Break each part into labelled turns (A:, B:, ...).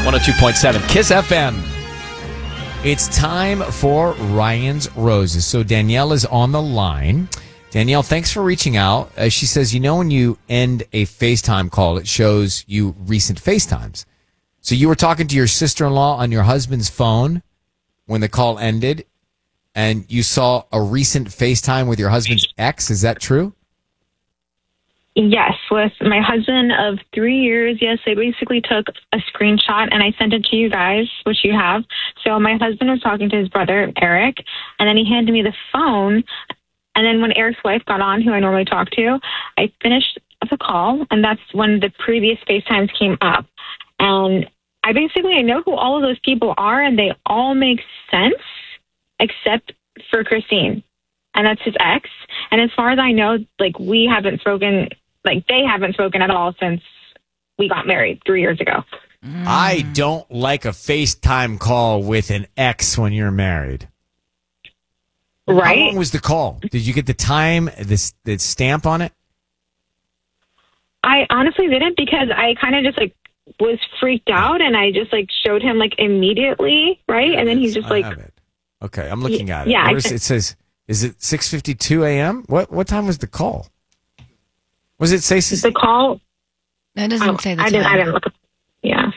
A: 102.7 Kiss FM. It's time for Ryan's Roses. So Danielle is on the line. Danielle, thanks for reaching out. She says, when you end a FaceTime call, it shows you recent FaceTimes. So you were talking to your sister-in-law on your husband's phone when the call ended, and you saw a recent FaceTime with your husband's ex. Is that true?
B: Yes, with my husband of 3 years. Yes, I basically took a screenshot and I sent it to you guys, which you have. So my husband was talking to his brother, Eric, and then he handed me the phone. And then when Eric's wife got on, who I normally talk to, I finished the call, and that's when the previous FaceTimes came up. And I know who all of those people are, and they all make sense except for Christine. And that's his ex. And as far as I know, we haven't spoken, they haven't spoken at all since we got married 3 years ago.
A: I don't like a FaceTime call with an ex when you're married.
B: Right?
A: How long was the call? Did you get the time, the stamp on it?
B: I honestly didn't, because I kind of just was freaked out, and I just showed him immediately, right? And then he's just
A: I have it. Okay, I'm looking at it.
B: Yeah,
A: it says, is it 6:52 a.m.? What time was the call? Was it say
B: the call?
C: That doesn't say the time.
B: I didn't look. Yeah.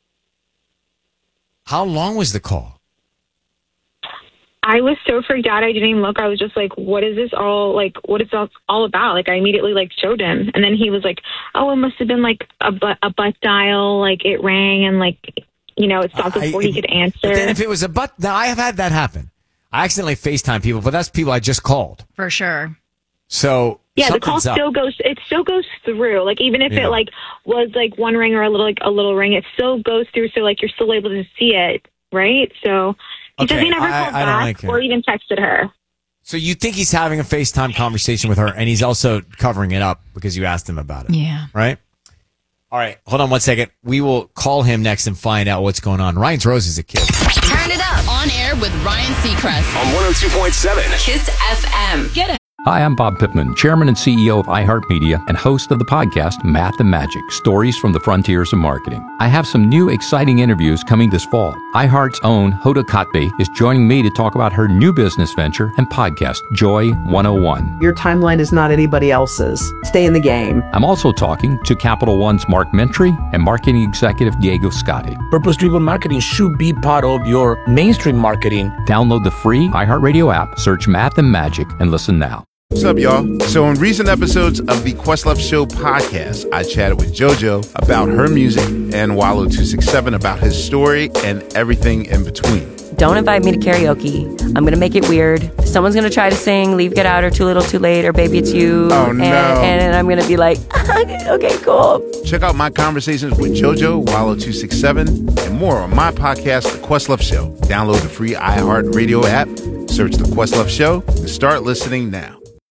A: How long was the call?
B: I was so freaked out. I didn't even look. I was just what is this all what is this all about? I immediately showed him, and then he was oh, it must have been a butt dial. It rang and it stopped before he could answer.
A: But then if it was a butt, now I have had that happen. I accidentally FaceTime people, but that's people I just called.
C: For sure.
A: So
B: yeah, the call still goes. It still goes through. Even if it was one ring or a little ring, it still goes through. So you're still able to see it, right? So he says he never called back or even texted her.
A: So you think he's having a FaceTime conversation with her, and he's also covering it up because you asked him about it.
C: Yeah.
A: Right? All right. Hold on one second. We will call him next and find out what's going on. Ryan's Rose is a kid.
D: Turn it up. On air with Ryan Seacrest.
E: On 102.7
D: Kiss FM. Get it.
F: Hi, I'm Bob Pittman, Chairman and CEO of iHeartMedia and host of the podcast Math and Magic, Stories from the Frontiers of Marketing. I have some new exciting interviews coming this fall. iHeart's own Hoda Kotb is joining me to talk about her new business venture and podcast, Joy 101.
G: Your timeline is not anybody else's. Stay in the game.
F: I'm also talking to Capital One's Mark Mentry and marketing executive Diego Scotti.
H: Purpose-driven marketing should be part of your mainstream marketing.
F: Download the free iHeartRadio app, search Math and Magic, and listen now.
I: What's up, y'all? So in recent episodes of the Questlove Show podcast, I chatted with JoJo about her music and Wallo267 about his story and everything in between.
J: Don't invite me to karaoke. I'm going to make it weird. Someone's going to try to sing Leave, Get Out, or Too Little, Too Late, or Baby It's You.
I: Oh, no.
J: And I'm going to be okay, cool.
I: Check out my conversations with JoJo, Wallo267, and more on my podcast, The Questlove Show. Download the free iHeartRadio app, search The Questlove Show, and start listening now.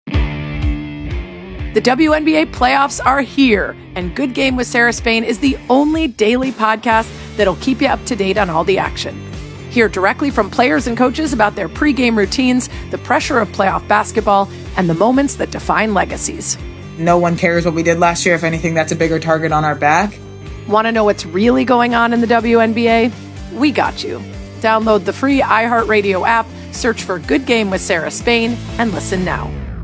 K: The WNBA playoffs are here, and Good Game with Sarah Spain is the only daily podcast that'll keep you up to date on all the action. Hear directly from players and coaches about their pregame routines, the pressure of playoff basketball, and the moments that define legacies.
L: No one cares what we did last year. If anything, that's a bigger target on our back.
K: Want to know what's really going on in the WNBA? We got you. Download the free iHeartRadio app, search for Good Game with Sarah Spain, and listen now.